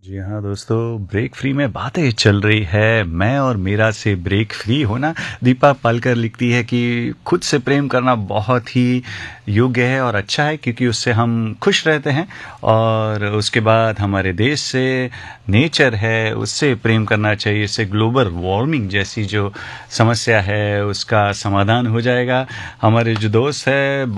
जी हाँ दोस्तों, break free में बातें चल रही है। मैं और मेरा से ब्रेक फ्री होना। दीपा पालकर लिखती है कि खुद से प्रेम करना बहुत ही योग्य है और अच्छा है, क्योंकि उससे हम खुश रहते हैं। और उसके बाद हमारे देश से नेचर है, उससे प्रेम करना चाहिए। इससे ग्लोबल वार्मिंग जैसी जो समस्या है उसका समाधान हो जाएगा। हमारे जो दोस्त है